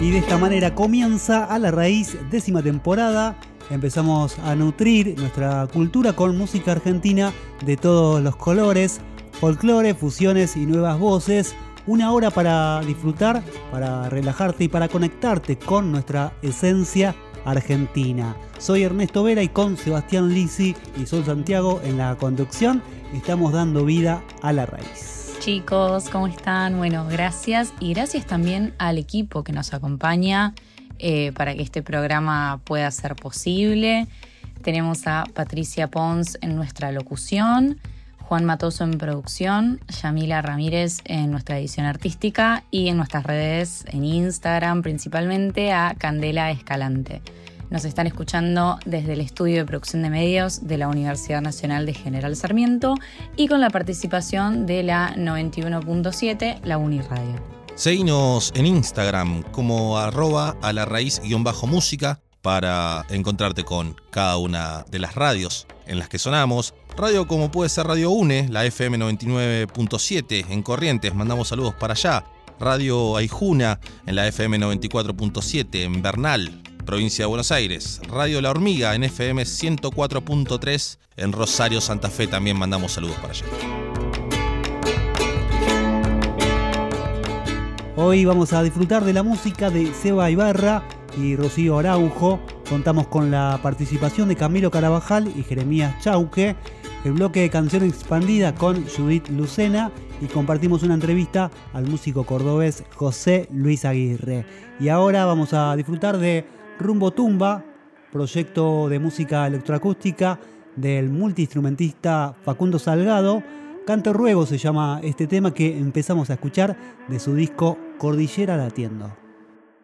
Y de esta manera comienza A la Raíz, 10ª temporada. Empezamos a nutrir nuestra cultura con música argentina de todos los colores, folclore, fusiones y nuevas voces. Una hora para disfrutar, para relajarte y para conectarte con nuestra esencia argentina. Soy Ernesto Vera y con Sebastián Lisi y Sol Santiago en la conducción estamos dando vida a la raíz. Chicos, ¿cómo están? Bueno, gracias y gracias también al equipo que nos acompaña para que este programa pueda ser posible. Tenemos a Patricia Pons en nuestra locución, Juan Matoso en producción, Yamila Ramírez en nuestra edición artística y en nuestras redes, en Instagram principalmente, a Candela Escalante. Nos están escuchando desde el estudio de producción de medios de la Universidad Nacional de General Sarmiento y con la participación de la 91.7, la Uniradio. Seguinos en Instagram como @alarraiz_música para encontrarte con cada una de las radios en las que sonamos. Radio como puede ser Radio UNE, la FM 99.7 en Corrientes, mandamos saludos para allá. Radio Aijuna en la FM 94.7 en Bernal, provincia de Buenos Aires. Radio La Hormiga en FM 104.3 en Rosario, Santa Fe, también mandamos saludos para allá. Hoy vamos a disfrutar de la música de Seba Ibarra y Rocío Araujo. Contamos con la participación de Camilo Carabajal y Jeremías Chauque, el bloque de canción expandida con Judith Lucena y compartimos una entrevista al músico cordobés José Luis Aguirre. Y ahora vamos a disfrutar de Rumbo Tumba, proyecto de música electroacústica del multiinstrumentista Facundo Salgado. Canto Ruego se llama este tema que empezamos a escuchar de su disco Cordillera Latiendo.